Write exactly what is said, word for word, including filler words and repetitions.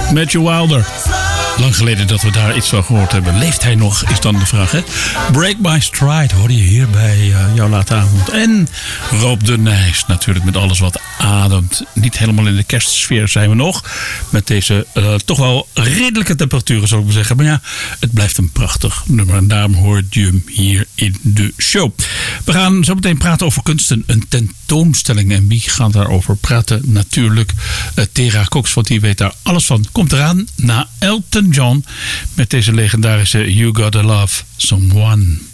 Matthew Wilder. Lang geleden dat we daar iets van gehoord hebben. Leeft hij nog, is dan de vraag, hè? Break My Stride hoorde je hier bij uh, jouw late avond. En Rob de Nijs natuurlijk met alles wat ademt. Niet helemaal in de kerstsfeer zijn we nog. Met deze uh, toch wel redelijke temperaturen, zou ik maar zeggen. Maar ja, het blijft een prachtig nummer. En daarom hoort je hem hier in de show. We gaan zo meteen praten over kunsten. Een tentoonstelling. En wie gaat daarover praten? Natuurlijk uh, Tera Cox, want die weet daar alles van. Komt eraan na Elton John met deze legendarische You Gotta Love Someone.